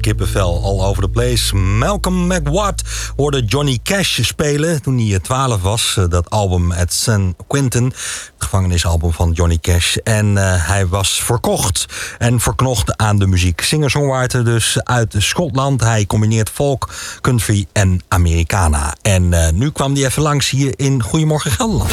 kippenvel all over the place. Malcolm McWatt hoorde Johnny Cash spelen toen hij 12 was. Dat album at San Quentin, het gevangenisalbum van Johnny Cash. En hij was verkocht en verknocht aan de muziek. Singer-songwriter dus uit Schotland. Hij combineert folk, country en Americana. En nu kwam hij even langs hier in Goedemorgen Gelderland.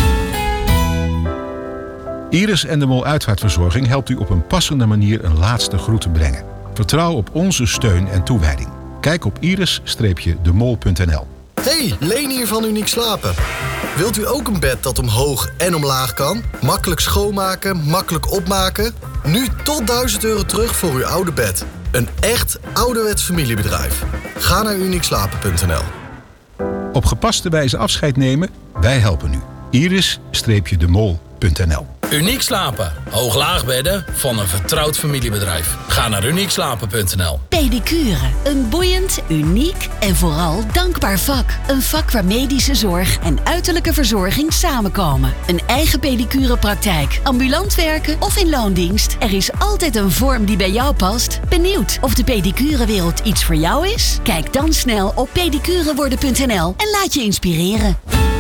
Iris en de Mol Uitvaartverzorging helpt u op een passende manier een laatste groet te brengen. Vertrouw op onze steun en toewijding. Kijk op iris-demol.nl. Hey, Leen hier van Uniek Slapen. Wilt u ook een bed dat omhoog en omlaag kan? Makkelijk schoonmaken, makkelijk opmaken? Nu tot €1000 terug voor uw oude bed. Een echt ouderwets familiebedrijf. Ga naar uniekslapen.nl. Op gepaste wijze afscheid nemen? Wij helpen u. iris-demol.nl. Uniek Slapen. Hoog-laagbedden van een vertrouwd familiebedrijf. Ga naar uniekslapen.nl. Pedicure. Een boeiend, uniek en vooral dankbaar vak. Een vak waar medische zorg en uiterlijke verzorging samenkomen. Een eigen pedicurepraktijk, ambulant werken of in loondienst. Er is altijd een vorm die bij jou past. Benieuwd of de pedicurewereld iets voor jou is? Kijk dan snel op pedicureworden.nl en laat je inspireren.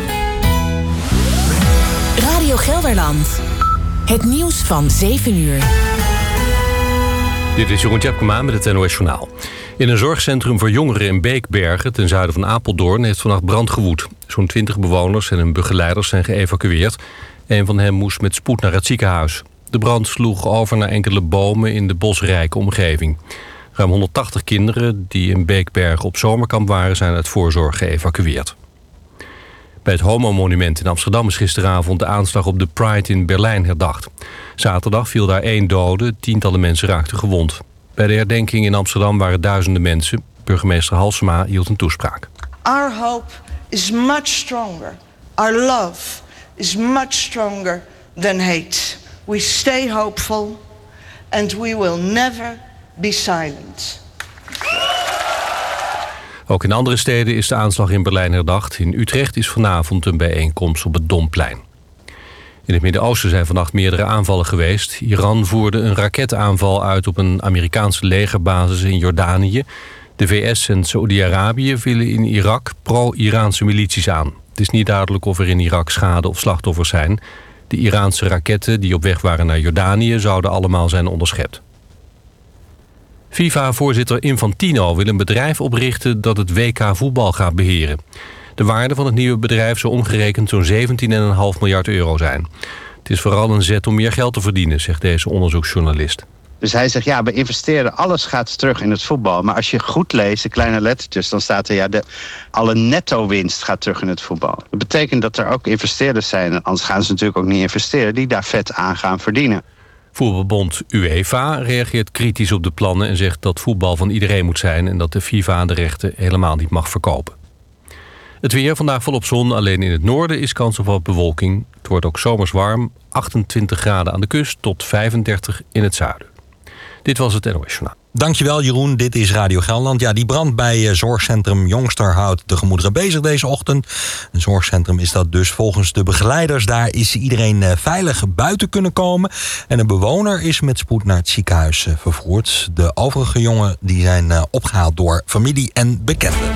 Radio Gelderland. Het nieuws van 7 uur. Dit is Jeroen Tjepkema met het NOS Journaal. In een zorgcentrum voor jongeren in Beekbergen, ten zuiden van Apeldoorn, heeft vannacht brand gewoed. Zo'n 20 bewoners en hun begeleiders zijn geëvacueerd. Een van hen moest met spoed naar het ziekenhuis. De brand sloeg over naar enkele bomen in de bosrijke omgeving. Ruim 180 kinderen die in Beekbergen op zomerkamp waren, zijn uit voorzorg geëvacueerd. Bij het Homo-monument in Amsterdam is gisteravond de aanslag op de Pride in Berlijn herdacht. Zaterdag viel daar 1 dode, tientallen mensen raakten gewond. Bij de herdenking in Amsterdam waren duizenden mensen. Burgemeester Halsema hield een toespraak. Our hope is much stronger. Our love is much stronger than hate. We stay hopeful and we will never be silent. Ook in andere steden is de aanslag in Berlijn herdacht. In Utrecht is vanavond een bijeenkomst op het Domplein. In het Midden-Oosten zijn vannacht meerdere aanvallen geweest. Iran voerde een raketaanval uit op een Amerikaanse legerbasis in Jordanië. De VS en Saoedi-Arabië vielen in Irak pro-Iraanse milities aan. Het is niet duidelijk of er in Irak schade of slachtoffers zijn. De Iraanse raketten die op weg waren naar Jordanië zouden allemaal zijn onderschept. FIFA-voorzitter Infantino wil een bedrijf oprichten dat het WK voetbal gaat beheren. De waarde van het nieuwe bedrijf zou omgerekend zo'n 17,5 miljard euro zijn. Het is vooral een zet om meer geld te verdienen, zegt deze onderzoeksjournalist. Dus hij zegt, ja, we investeren, alles gaat terug in het voetbal. Maar als je goed leest, de kleine lettertjes, dan staat er, ja, alle netto-winst gaat terug in het voetbal. Dat betekent dat er ook investeerders zijn, anders gaan ze natuurlijk ook niet investeren, die daar vet aan gaan verdienen. Voetbalbond UEFA reageert kritisch op de plannen en zegt dat voetbal van iedereen moet zijn en dat de FIFA de rechten helemaal niet mag verkopen. Het weer, vandaag volop zon, alleen in het noorden is kans op wat bewolking. Het wordt ook zomers warm, 28 graden aan de kust tot 35 in het zuiden. Dit was het NOS Journaal. Dankjewel Jeroen, dit is Radio Gelderland. Ja, die brand bij zorgcentrum Jongster houdt de gemoederen bezig deze ochtend. Een zorgcentrum is dat dus. Volgens de begeleiders daar is iedereen veilig buiten kunnen komen. En een bewoner is met spoed naar het ziekenhuis vervoerd. De overige jongen die zijn opgehaald door familie en bekenden.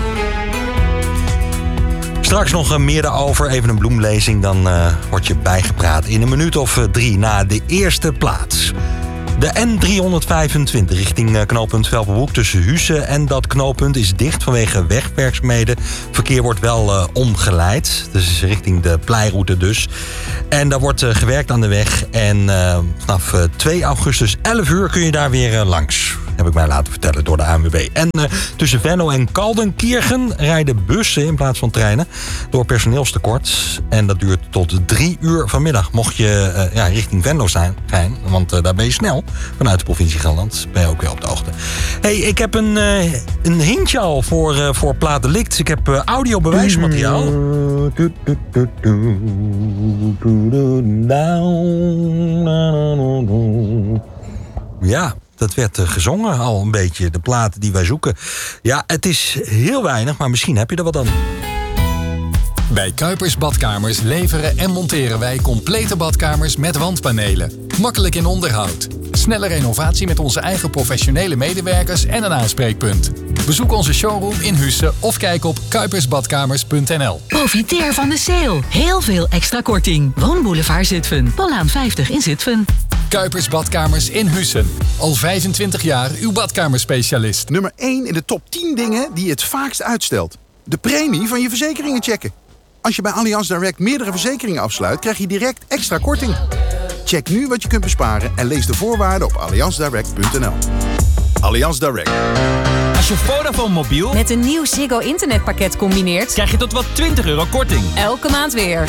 Straks nog meer daarover. Even een bloemlezing, dan word je bijgepraat in een minuut of 3 na de eerste plaats. De N325 richting knooppunt Velperhoek tussen Huissen en dat knooppunt is dicht vanwege wegwerkzaamheden. Verkeer wordt wel omgeleid, dus richting de pleiroute dus. En daar wordt gewerkt aan de weg en vanaf 2 augustus 11 uur kun je daar weer langs. Heb ik mij laten vertellen door de ANWB. En tussen Venlo en Kaldenkirchen rijden bussen in plaats van treinen door personeelstekort. En dat duurt tot 3 uur vanmiddag. Mocht je richting Venlo zijn, want daar ben je snel vanuit de provincie Gelderland. Ben je ook weer op de hoogte. Hey, ik heb een hintje al voor Platelikt. Ik heb audiobewijsmateriaal. Ja. Dat werd gezongen al een beetje, de platen die wij zoeken. Ja, het is heel weinig, maar misschien heb je er wat aan. Bij Kuipers Badkamers leveren en monteren wij complete badkamers met wandpanelen. Makkelijk in onderhoud. Snelle renovatie met onze eigen professionele medewerkers en een aanspreekpunt. Bezoek onze showroom in Husse of kijk op kuipersbadkamers.nl. Profiteer van de sale. Heel veel extra korting. Woonboulevard Zutphen. Pollaan 50 in Zutphen. Kuipers Badkamers in Hussen. Al 25 jaar uw badkamerspecialist. Nummer 1 in de top 10 dingen die je het vaakst uitstelt. De premie van je verzekeringen checken. Als je bij Allianz Direct meerdere verzekeringen afsluit, krijg je direct extra korting. Check nu wat je kunt besparen en lees de voorwaarden op allianzdirect.nl. Allianz Direct. Als je Vodafone mobiel met een nieuw Ziggo internetpakket combineert, krijg je tot wel €20 korting. Elke maand weer.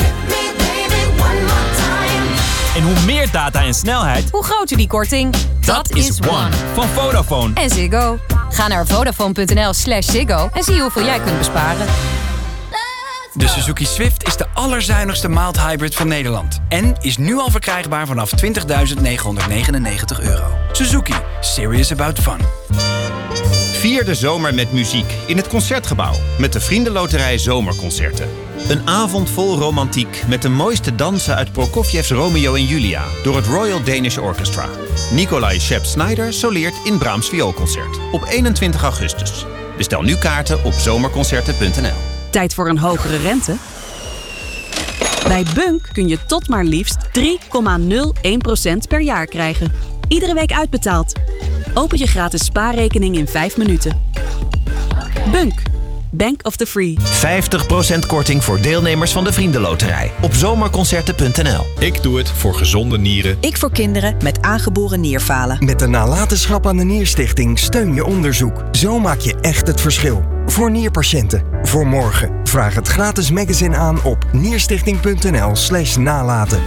En hoe meer data en snelheid, hoe groter die korting. Dat is One. Van Vodafone. En Ziggo. Ga naar vodafone.nl/Ziggo en zie hoeveel jij kunt besparen. De Suzuki Swift is de allerzuinigste mild hybrid van Nederland. En is nu al verkrijgbaar vanaf €20.999. Suzuki. Serious about fun. Vier de zomer met muziek in het Concertgebouw. Met de Vriendenloterij Zomerconcerten. Een avond vol romantiek met de mooiste dansen uit Prokofjevs Romeo en Julia. Door het Royal Danish Orchestra. Nikolai Shep-Snyder soleert in Brahms Vioolconcert. Op 21 augustus. Bestel nu kaarten op zomerconcerten.nl. Tijd voor een hogere rente? Bij Bunk kun je tot maar liefst 3,01% per jaar krijgen. Iedere week uitbetaald. Open je gratis spaarrekening in 5 minuten. Bunk. Bank of the Free. 50% korting voor deelnemers van de Vriendenloterij. Op zomerconcerten.nl. Ik doe het voor gezonde nieren. Ik voor kinderen met aangeboren nierfalen. Met de nalatenschap aan de Nierstichting steun je onderzoek. Zo maak je echt het verschil. Voor nierpatiënten. Voor morgen. Vraag het gratis magazine aan op nierstichting.nl/nalaten.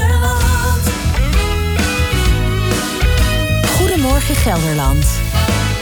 Goedemorgen Gelderland.